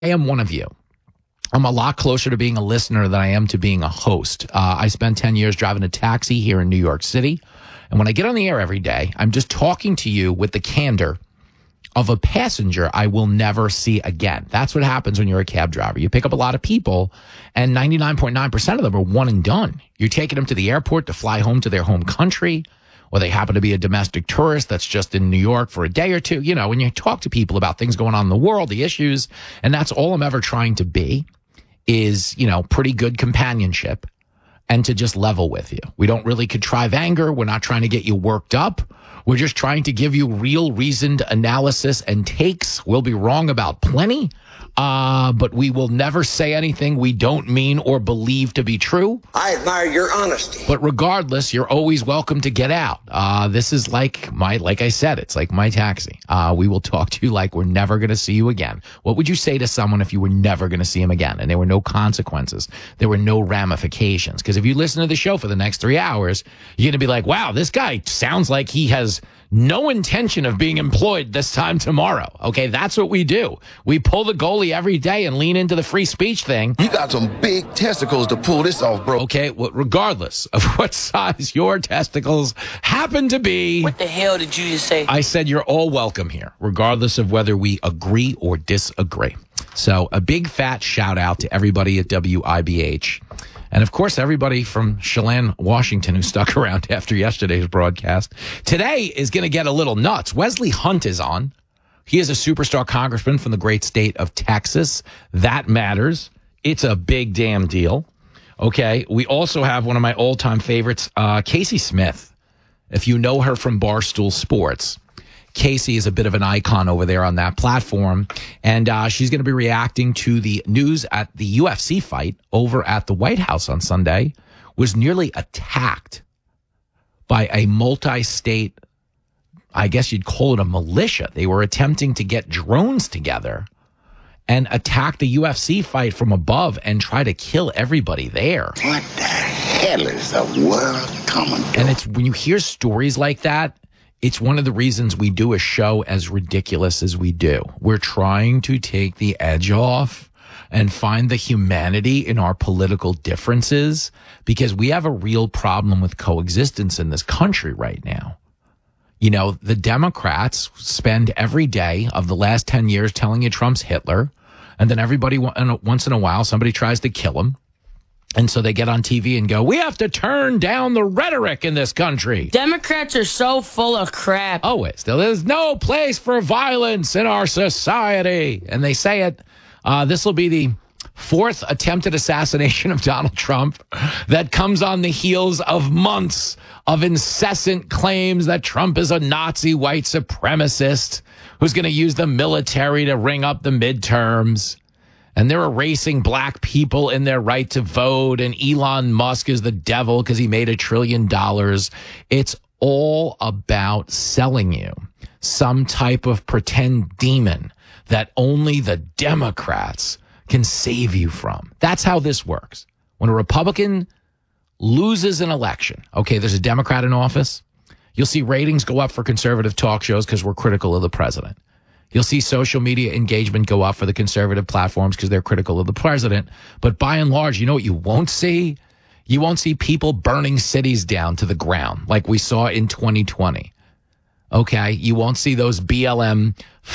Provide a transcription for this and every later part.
am one of you. I'm a lot closer to being a listener than I am to being a host. I spent 10 years driving a taxi here in New York City. And when I get on the air every day, I'm just talking to you with the candor of a passenger I will never see again. That's what happens when you're a cab driver. You pick up a lot of people, and 99.9% of them are one and done. You're taking them to the airport to fly home to their home country, or they happen to be a domestic tourist that's just in New York for a day or two. You know, when you talk to people about things going on in the world, the issues, and that's all I'm ever trying to be is, you know, pretty good companionship and to just level with you. We don't really contrive anger. We're not trying to get you worked up. We're just trying to give you real reasoned analysis and takes. We'll be wrong about plenty, but we will never say anything we don't mean or believe to be true. I admire your honesty. But regardless, you're always welcome to get out. This is like I said, it's like my taxi. We will talk to you like we're never going to see you again. What would you say to someone if you were never going to see him again and there were no consequences? There were no ramifications? Because if you listen to the show for the next 3 hours, you're going to be like, wow, this guy sounds like he has no intention of being employed this time tomorrow. Okay, that's what we do. We pull the goalie every day and lean into the free speech thing. You got some big testicles to pull this off, bro. Okay, well, regardless of what size your testicles happen to be. What the hell did you just say? I said you're all welcome here, regardless of whether we agree or disagree. So a big fat shout out to everybody at WIBH. And, of course, everybody from Chelan, Washington, who stuck around after yesterday's broadcast. Today is going to get a little nuts. Wesley Hunt is on. He is a superstar congressman from the great state of Texas. That matters. It's a big damn deal. Okay. We also have one of my all-time favorites, Casey Smith. If you know her from Barstool Sports, Casey is a bit of an icon over there on that platform, and she's going to be reacting to the news at the UFC fight over at the White House on Sunday was nearly attacked by a multi-state, I guess you'd call it a militia. They were attempting to get drones together and attack the UFC fight from above and try to kill everybody there. What the hell is the world coming to? And it's when you hear stories like that, it's one of the reasons we do a show as ridiculous as we do. We're trying to take the edge off and find the humanity in our political differences because we have a real problem with coexistence in this country right now. You know, the Democrats spend every day of the last 10 years telling you Trump's Hitler, and then everybody, once in a while, somebody tries to kill him. And so they get on TV and go, we have to turn down the rhetoric in this country. Democrats are so full of crap. Always. There's no place for violence in our society. And they say it. This will be the fourth attempted assassination of Donald Trump that comes on the heels of months of incessant claims that Trump is a Nazi white supremacist who's going to use the military to ring up the midterms. And they're erasing black people in their right to vote. And Elon Musk is the devil because he made $1 trillion. It's all about selling you some type of pretend demon that only the Democrats can save you from. That's how this works. When a Republican loses an election, okay, there's a Democrat in office, you'll see ratings go up for conservative talk shows because we're critical of the president. You'll see social media engagement go up for the conservative platforms because they're critical of the president. But by and large, you know what you won't see? You won't see people burning cities down to the ground like we saw in 2020. Okay? You won't see those BLM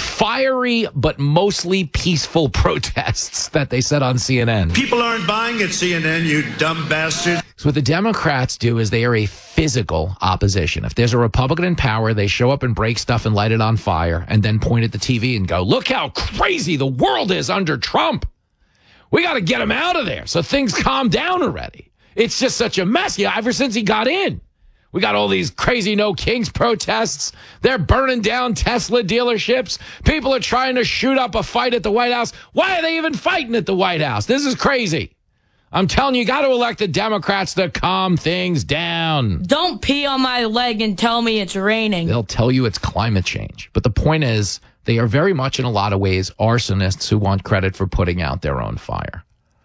fiery but mostly peaceful protests that they said on CNN. People aren't buying at CNN, you dumb bastards. So what the Democrats do is they are a physical opposition. If there's a Republican in power, they show up and break stuff and light it on fire and then point at the TV and go, look how crazy the world is under Trump. We got to get him out of there so things calm down already. It's just such a mess. Yeah, ever since he got in. We got all these crazy No Kings protests. They're burning down Tesla dealerships. People are trying to shoot up a fight at the White House. Why are they even fighting at the White House? This is crazy. I'm telling you, you got to elect the Democrats to calm things down. Don't pee on my leg and tell me it's raining. They'll tell you it's climate change. But the point is, they are very much in a lot of ways arsonists who want credit for putting out their own fire.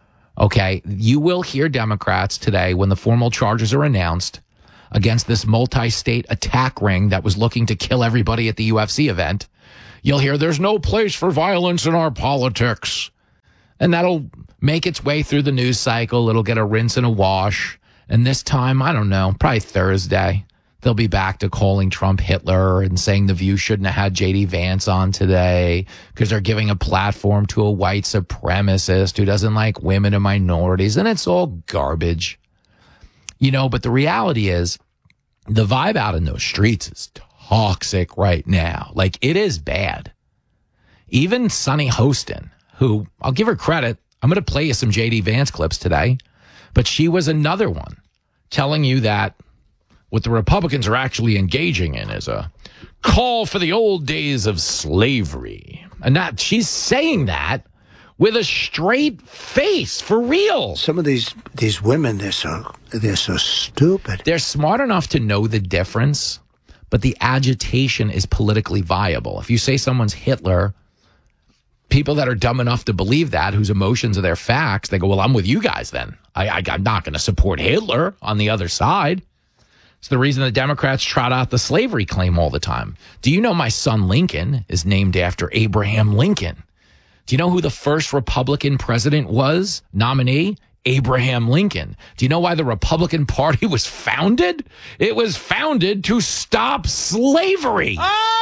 Okay, you will hear Democrats today when the formal charges are announced against this multi-state attack ring that was looking to kill everybody at the UFC event. You'll hear there's no place for violence in our politics. And that'll make its way through the news cycle. It'll get a rinse and a wash. And this time, I don't know, probably Thursday, they'll be back to calling Trump Hitler and saying The View shouldn't have had J.D. Vance on today because they're giving a platform to a white supremacist who doesn't like women and minorities. And it's all garbage. But the reality is the vibe out in those streets is toxic right now. Like, it is bad. Even Sunny Hostin, who, I'll give her credit, I'm going to play you some J.D. Vance clips today, but she was another one telling you that what the Republicans are actually engaging in is a call for the old days of slavery. And that she's saying that with a straight face, for real. Some of these women, they're so stupid. They're smart enough to know the difference, but the agitation is politically viable. If you say someone's Hitler, people that are dumb enough to believe that, whose emotions are their facts, they go, well, I'm with you guys then. I'm not going to support Hitler on the other side. It's the reason the Democrats trot out the slavery claim all the time. Do you know my son Lincoln is named after Abraham Lincoln? Do you know who the first Republican president was? Nominee? Abraham Lincoln. Do you know why the Republican Party was founded? It was founded to stop slavery.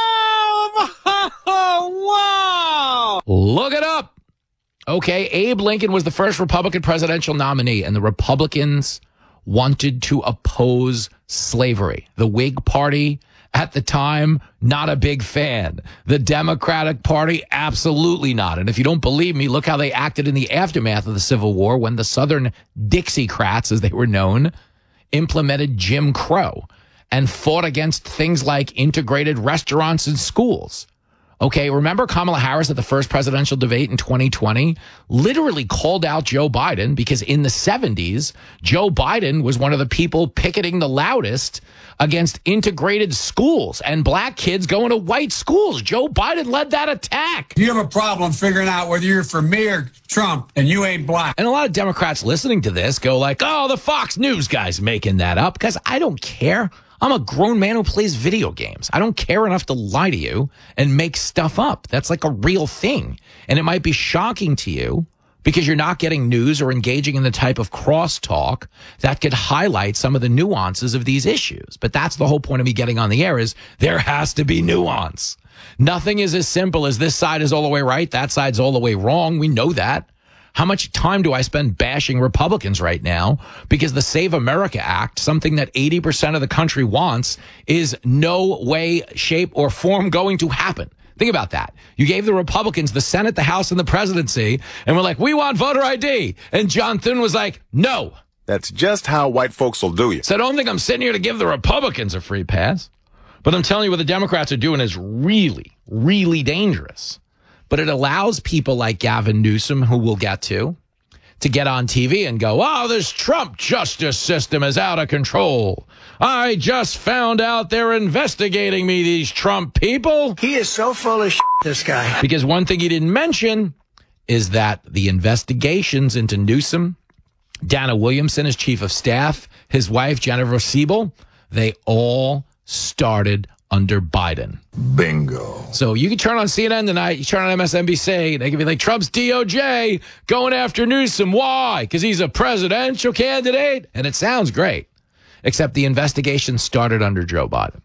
Oh, wow. Look it up. Okay, Abe Lincoln was the first Republican presidential nominee, and the Republicans wanted to oppose slavery. The Whig Party at the time, not a big fan. The Democratic Party, absolutely not. And if you don't believe me, look how they acted in the aftermath of the Civil War when the Southern Dixiecrats, as they were known, implemented Jim Crow and fought against things like integrated restaurants and schools. Okay, remember Kamala Harris at the first presidential debate in 2020 literally called out Joe Biden because in the 70s, Joe Biden was one of the people picketing the loudest against integrated schools and black kids going to white schools. Joe Biden led that attack. You have a problem figuring out whether you're for me or Trump and you ain't black. And a lot of Democrats listening to this go like, oh, the Fox News guy's making that up, because I don't care. I'm a grown man who plays video games. I don't care enough to lie to you and make stuff up. That's like a real thing. And it might be shocking to you because you're not getting news or engaging in the type of crosstalk that could highlight some of the nuances of these issues. But that's the whole point of me getting on the air, is there has to be nuance. Nothing is as simple as this side is all the way right, that side's all the way wrong. We know that. How much time do I spend bashing Republicans right now? Because the Save America Act, something that 80% of the country wants, is no way, shape, or form going to happen. Think about that. You gave the Republicans the Senate, the House, and the presidency, and we're like, we want voter ID. And John Thune was like, no. That's just how white folks will do you. So I don't think I'm sitting here to give the Republicans a free pass. But I'm telling you what the Democrats are doing is really, really dangerous. But it allows people like Gavin Newsom, who we'll get to get on TV and go, oh, this Trump justice system is out of control. I just found out they're investigating me, these Trump people. He is so full of shit, this guy. Because one thing he didn't mention is that the investigations into Newsom, Dana Williamson as chief of staff, his wife, Jennifer Siebel, they all started under Biden. Bingo. So you can turn on CNN tonight, you turn on MSNBC, they can be like, Trump's DOJ going after Newsom. Why? Because he's a presidential candidate? And it sounds great, except the investigation started under Joe Biden.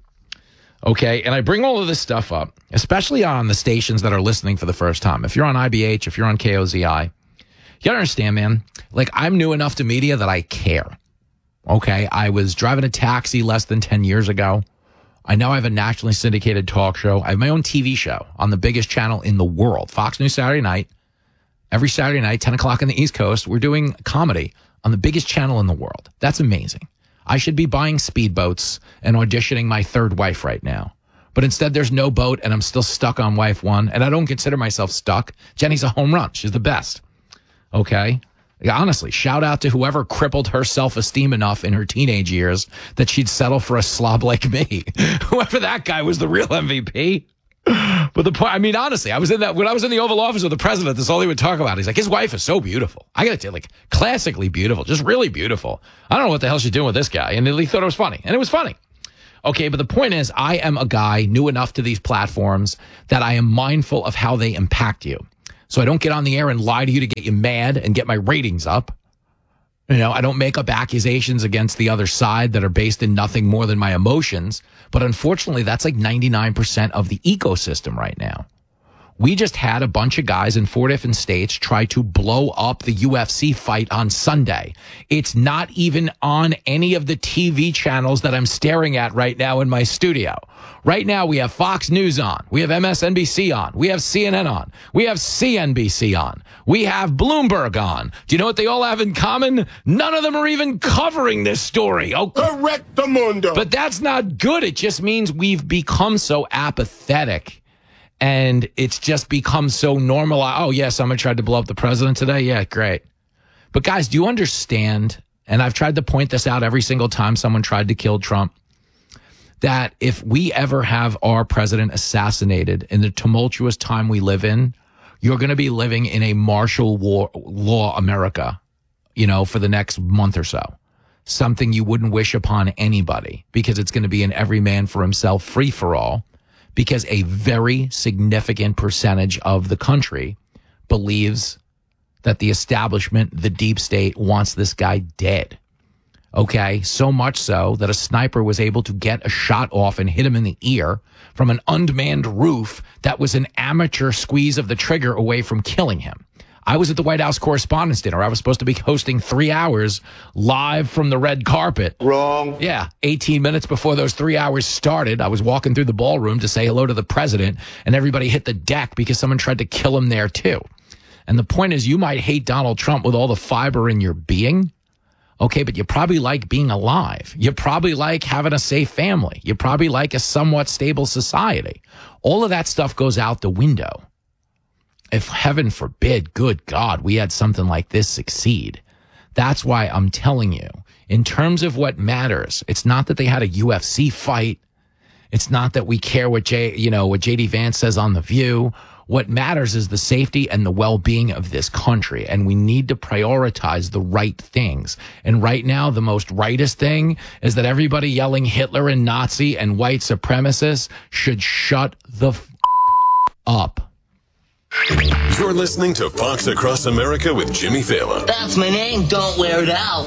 Okay, and I bring all of this stuff up, especially on the stations that are listening for the first time. If you're on IBH, if you're on KOZI, you gotta understand, man, like, I'm new enough to media that I care. Okay, I was driving a taxi less than 10 years ago. I know I have a nationally syndicated talk show. I have my own TV show on the biggest channel in the world, Fox News Saturday Night. Every Saturday night, 10 o'clock on the East Coast, we're doing comedy on the biggest channel in the world. That's amazing. I should be buying speedboats and auditioning my third wife right now. But instead, there's no boat, and I'm still stuck on wife one, and I don't consider myself stuck. Jenny's a home run. She's the best. Okay? Honestly, shout out to whoever crippled her self-esteem enough in her teenage years that she'd settle for a slob like me. Whoever that guy was, the real MVP. But the point, I mean, honestly, when I was in the Oval Office with the president, that's all he would talk about. He's like, his wife is so beautiful. I gotta tell you, like, classically beautiful, just really beautiful. I don't know what the hell she's doing with this guy. And he thought it was funny. And it was funny. Okay, but the point is, I am a guy new enough to these platforms that I am mindful of how they impact you. So I don't get on the air and lie to you to get you mad and get my ratings up. You know, I don't make up accusations against the other side that are based in nothing more than my emotions. But unfortunately, that's like 99% of the ecosystem right now. We just had a bunch of guys in 4 different states try to blow up the UFC fight on Sunday. It's not even on any of the TV channels that I'm staring at right now in my studio. Right now, we have Fox News on. We have MSNBC on. We have CNN on. We have CNBC on. We have Bloomberg on. Do you know what they all have in common? None of them are even covering this story. Oh, Correctamundo. but that's not good. It just means we've become so apathetic. And it's just become so normal. Oh, yeah, someone tried to blow up the president today. Yeah, great. But guys, do you understand? And I've tried to point this out every single time someone tried to kill Trump, that if we ever have our president assassinated in the tumultuous time we live in, you're going to be living in a martial law America, you know, for the next month or so. Something you wouldn't wish upon anybody, because it's going to be an every man for himself free for all. Because a very significant percentage of the country believes that the establishment, the deep state, wants this guy dead. Okay, so much so that a sniper was able to get a shot off and hit him in the ear from an unmanned roof that was an amateur squeeze of the trigger away from killing him. I was at the White House Correspondents' Dinner. I was supposed to be hosting 3 hours live from the red carpet. Wrong. Yeah, 18 minutes before those 3 hours started, I was walking through the ballroom to say hello to the president, and everybody hit the deck because someone tried to kill him there too. And the point is, you might hate Donald Trump with all the fiber in your being, okay, but you probably like being alive. You probably like having a safe family. You probably like a somewhat stable society. All of that stuff goes out the window. If heaven forbid, good God, we had something like this succeed. That's why I'm telling you, in terms of what matters, it's not that they had a UFC fight. It's not that we care what J.D. Vance says on The View. What matters is the safety and the well-being of this country, and we need to prioritize the right things. And right now, the most rightest thing is that everybody yelling Hitler and Nazi and white supremacists should shut the up. You're listening to Fox Across America with Jimmy Fallon. That's my name. Don't wear it out.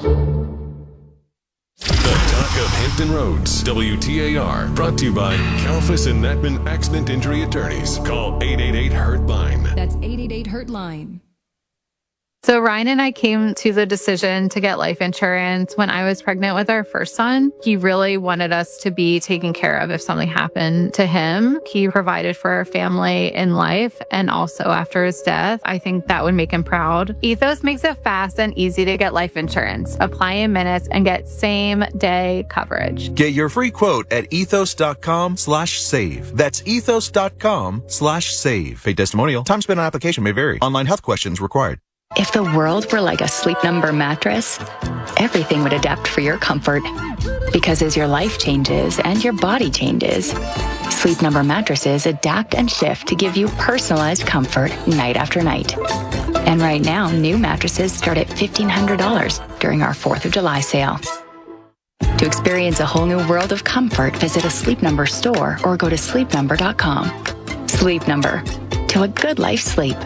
The Talk of Hampton Roads, WTAR, brought to you by Kalfas and Natman Accident Injury Attorneys. Call 888-HURT-LINE. That's 888-HURT-LINE. So Ryan and I came to the decision to get life insurance when I was pregnant with our first son. He really wanted us to be taken care of if something happened to him. He provided for our family in life and also after his death. I think that would make him proud. Ethos makes it fast and easy to get life insurance. Apply in minutes and get same-day coverage. Get your free quote at ethos.com/save. That's ethos.com/save. Paid testimonial. Time spent on application may vary. Online health questions required. If the world were like a Sleep Number mattress, everything would adapt for your comfort. Because as your life changes and your body changes, Sleep Number mattresses adapt and shift to give you personalized comfort night after night. And right now, new mattresses start at $1,500 during our 4th of July sale. To experience a whole new world of comfort, visit a Sleep Number store or go to sleepnumber.com. Sleep Number. To a good life sleep.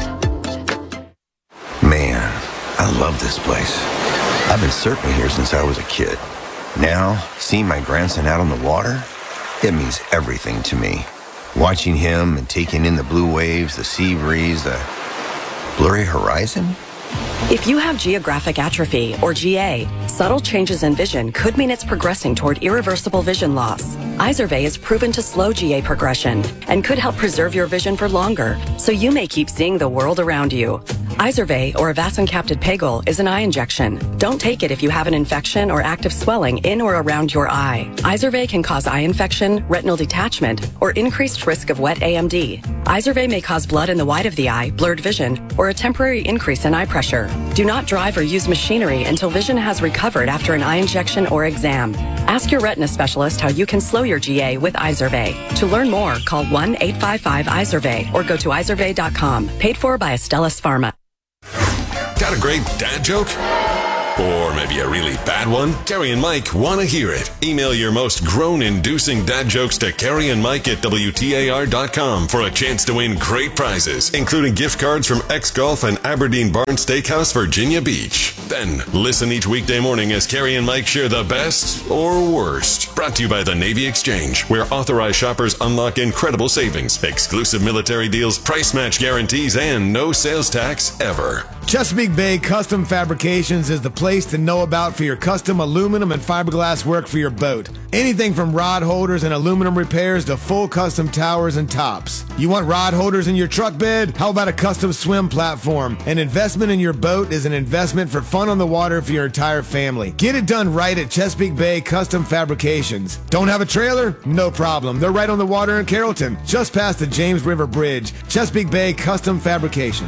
Man, I love this place. I've been surfing here since I was a kid. Now, seeing my grandson out on the water, it means everything to me. Watching him and taking in the blue waves, the sea breeze, the blurry horizon. If you have geographic atrophy, or GA, subtle changes in vision could mean it's progressing toward irreversible vision loss. Izervay is proven to slow GA progression and could help preserve your vision for longer, so you may keep seeing the world around you. Izervay, or avacincaptad pegol, is an eye injection. Don't take it if you have an infection or active swelling in or around your eye. Izervay can cause eye infection, retinal detachment, or increased risk of wet AMD. Izervay may cause blood in the white of the eye, blurred vision, or a temporary increase in eye pressure. Do not drive or use machinery until vision has recovered after an eye injection or exam. Ask your retina specialist how you can slow your GA with Izervay. To learn more, call 1-855-IZERVAY or go to izervay.com. Paid for by Astellas Pharma. Got a great dad joke? Or maybe a really bad one? Carrie and Mike want to hear it. Email your most groan-inducing dad jokes to Carrie and Mike at WTAR.com for a chance to win great prizes, including gift cards from X-Golf and Aberdeen Barn Steakhouse, Virginia Beach. Then, listen each weekday morning as Carrie and Mike share the best or worst. Brought to you by the Navy Exchange, where authorized shoppers unlock incredible savings, exclusive military deals, price match guarantees, and no sales tax ever. Chesapeake Bay Custom Fabrications is the place to know about for your custom aluminum and fiberglass work for your boat. Anything from rod holders and aluminum repairs to full custom towers and tops. You want rod holders in your truck bed? How about a custom swim platform? An investment in your boat is an investment for fun on the water for your entire family. Get it done right at Chesapeake Bay Custom Fabrications. Don't have a trailer? No problem. They're right on the water in Carrollton, just past the James River Bridge. Chesapeake Bay Custom Fabrication.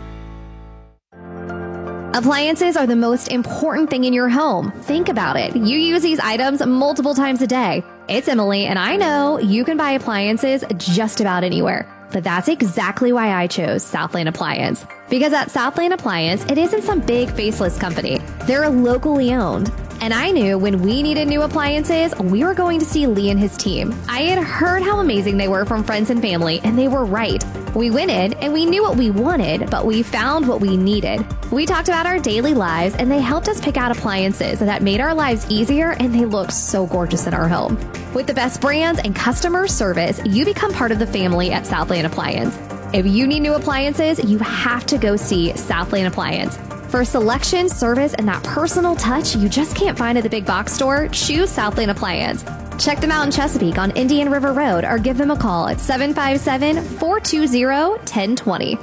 Appliances are the most important thing in your home. Think about it. You use these items multiple times a day. It's Emily, and I know you can buy appliances just about anywhere. But that's exactly why I chose Southland Appliance. Because at Southland Appliance, it isn't some big faceless company. They're locally owned. And I knew when we needed new appliances, we were going to see Lee and his team. I had heard how amazing they were from friends and family, and they were right. We went in and we knew what we wanted, but we found what we needed. We talked about our daily lives, and they helped us pick out appliances that made our lives easier, and they looked so gorgeous in our home. With the best brands and customer service, you become part of the family at Southland Appliance. If you need new appliances, you have to go see Southland Appliance. For selection, service, and that personal touch you just can't find at the big box store, choose Southland Appliance. Check them out in Chesapeake on Indian River Road or give them a call at 757-420-1020.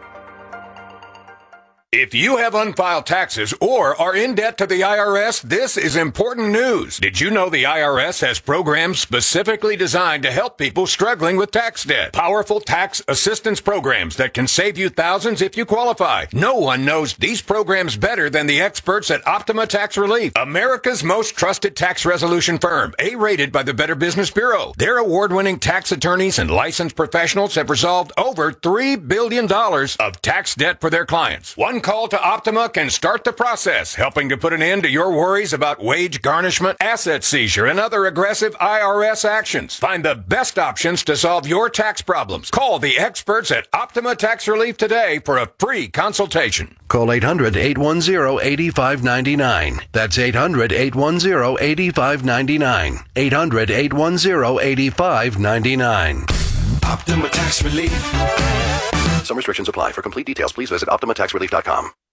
If you have unfiled taxes or are in debt to the IRS, this is important news. Did you know the IRS has programs specifically designed to help people struggling with tax debt? Powerful tax assistance programs that can save you thousands if you qualify. No one knows these programs better than the experts at Optima Tax Relief, America's most trusted tax resolution firm, A-rated by the Better Business Bureau. Their award-winning tax attorneys and licensed professionals have resolved over $3 billion of tax debt for their clients. One call to Optima can start the process, helping to put an end to your worries about wage garnishment, asset seizure, and other aggressive IRS actions. Find the best options to solve your tax problems. Call the experts at Optima Tax Relief today for a free consultation. Call 800-810-8599. That's 800-810-8599. 800-810-8599. Optima Tax Relief. Some restrictions apply. For complete details, please visit OptimaTaxRelief.com.